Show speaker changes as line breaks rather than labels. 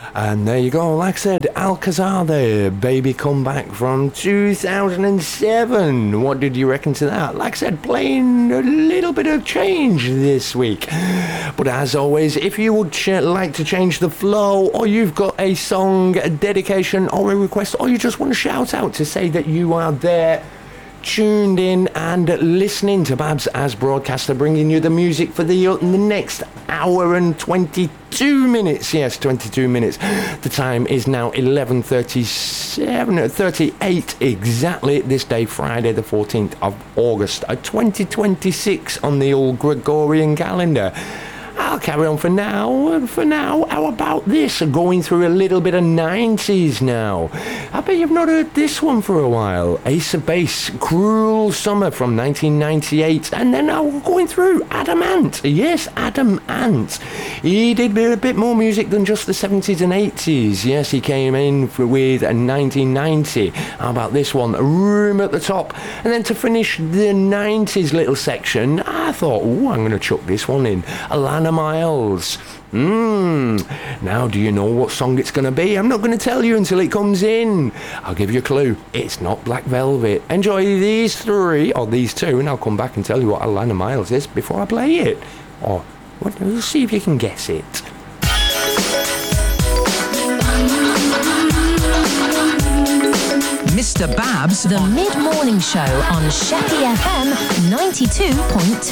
And there you go, like I said, Alcazar there, Baby Come Back from 2007. What did you reckon to that? Like I said, playing a little bit of change this week. But as always, if you would like to change the flow, or you've got a song, a dedication, or a request, or you just want to shout out to say that you are there, tuned in and listening to Babs as broadcaster, bringing you the music for the next hour and 22 minutes. Yes, 22 minutes. The time is now 11:38 exactly this day, Friday the 14th of August 2026 on the old Gregorian calendar. I'll carry on for now. How about this? Going through a little bit of 90s now. I bet you've not heard this one for a while. Ace of Base, Cruel Summer from 1998. And then now we're going through Adam Ant. Yes, Adam Ant. He did a bit more music than just the 70s and 80s. Yes, he came in with 1990. How about this one? Room at the Top. And then to finish the 90s little section, I thought, I'm going to chuck this one in. Alana Miles. Now do you know what song it's going to be? I'm not going to tell you until it comes in. I'll give you a clue. It's not Black Velvet. Enjoy these three, or these two, and I'll come back and tell you what Alana Miles is before I play it. Or we'll see if you can guess it.
Mr. Babs,
the mid-morning show on Sheppy FM 92.2.